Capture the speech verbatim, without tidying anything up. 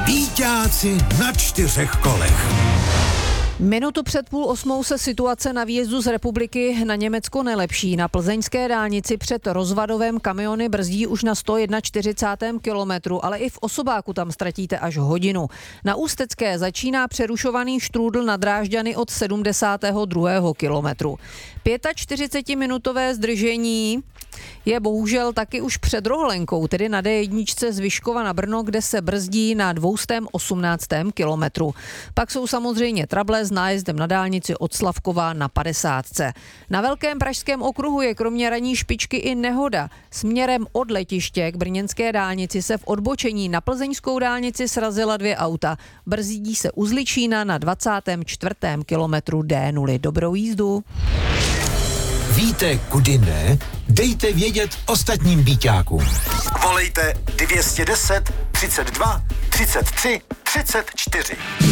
Víťáci na čtyřech kolech. Minutu před půl osmou se situace na výjezdu z republiky na Německo nelepší. Na plzeňské dálnici před Rozvadovem kamiony brzdí už na sto čtyřicátém prvním kilometru, ale i v Osobáku tam ztratíte až hodinu. Na Ústecké začíná přerušovaný štrůdl na Drážďany od sedmdesátého druhého kilometru. čtyřicetiminutové zdržení je bohužel taky už před Rohlenkou, tedy na D jedna z Vyškova na Brno, kde se brzdí na dvě osmnáctém kilometru. Pak jsou samozřejmě trable s nájezdem na dálnici od Slavkova na padesátce. Na Velkém pražském okruhu je kromě ranní špičky i nehoda. Směrem od letiště k brněnské dálnici se v odbočení na plzeňskou dálnici srazila dvě auta. Brzdí se u Zličína na dvacátém čtvrtém kilometru D nula. Dobrou jízdu. Víte, kudy ne? Dejte vědět ostatním víťákům. Volejte dvě stě deset, třicet dva, třicet tři, třicet čtyři.